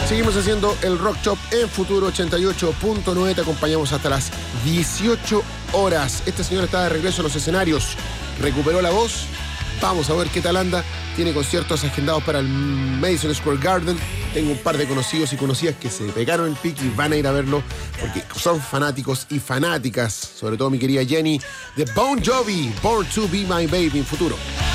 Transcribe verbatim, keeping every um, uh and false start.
Seguimos haciendo el Rock Shop en Futuro ochenta y ocho punto nueve. Te acompañamos hasta las dieciocho horas. Este señor está de regreso a los escenarios. Recuperó la voz. Vamos a ver qué tal anda. Tiene conciertos agendados para el Madison Square Garden. Tengo un par de conocidos y conocidas que se pegaron el pique y van a ir a verlo porque son fanáticos y fanáticas. Sobre todo mi querida Jenny de Bon Jovi, Born to Be My Baby en Futuro.